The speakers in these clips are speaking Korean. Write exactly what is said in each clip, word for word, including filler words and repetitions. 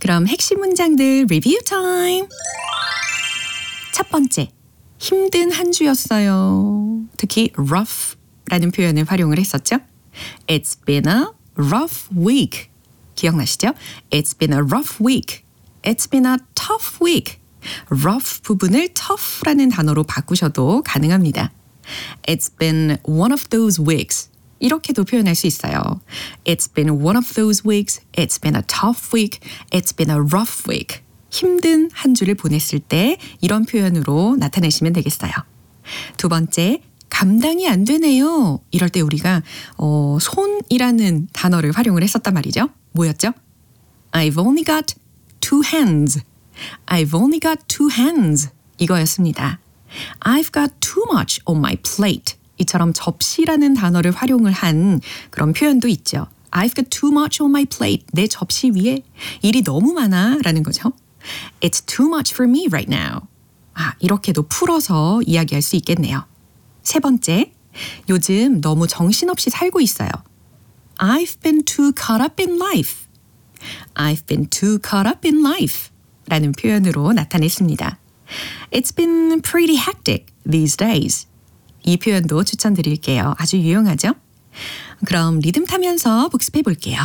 그럼 핵심 문장들 리뷰 타임. 첫 번째, 힘든 한 주였어요. 특히 rough라는 표현을 활용을 했었죠. It's been a rough week. 기억나시죠? It's been a rough week. It's been a tough week. rough 부분을 tough라는 단어로 바꾸셔도 가능합니다. It's been one of those weeks. 이렇게도 표현할 수 있어요. It's been one of those weeks. It's been a tough week. It's been a rough week. 힘든 한 주를 보냈을 때 이런 표현으로 나타내시면 되겠어요. 두 번째, 감당이 안 되네요. 이럴 때 우리가 어, 손이라는 단어를 활용을 했었단 말이죠. 뭐였죠? I've only got two hands. I've only got two hands. 이거였습니다. I've got too much on my plate. 이처럼 접시라는 단어를 활용을 한 그런 표현도 있죠. I've got too much on my plate. 내 접시 위에 일이 너무 많아 라는 거죠. It's too much for me right now. 아, 이렇게도 풀어서 이야기할 수 있겠네요. 세 번째, 요즘 너무 정신없이 살고 있어요. I've been too caught up in life. I've been too caught up in life. 라는 표현으로 나타냈습니다. It's been pretty hectic these days. 이 표현도 추천드릴게요. 아주 유용하죠? 그럼 리듬 타면서 복습해 볼게요.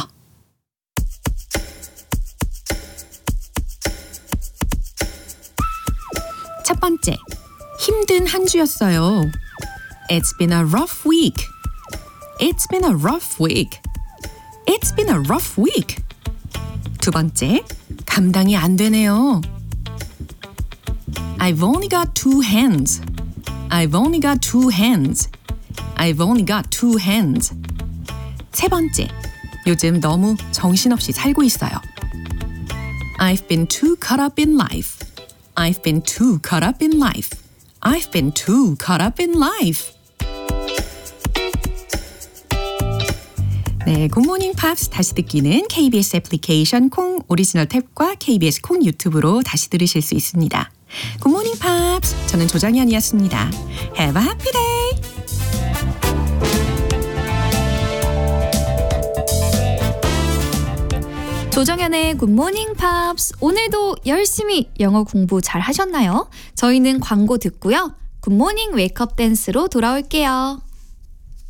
첫 번째, 힘든 한 주였어요. It's been a rough week. It's been a rough week. It's been a rough week. 두 번째, 감당이 안 되네요. I've only got two hands. I've only got two hands. I've only got two hands. 세 번째, 요즘 너무 정신없이 살고 있어요. I've been too caught up in life. I've been too caught up in life. I've been too caught up in life. 네, 굿모닝 팝스 다시 듣기는 케이비에스 애플리케이션 콩 오리지널 탭과 케이비에스 콩 유튜브로 다시 들으실 수 있습니다. 굿모닝 팝스, 저는 조정현이었습니다. Have a happy day! 조정현의 굿모닝 팝스. 오늘도 열심히 영어 공부 잘 하셨나요? 저희는 광고 듣고요. 굿모닝 웨이크업 댄스로 돌아올게요.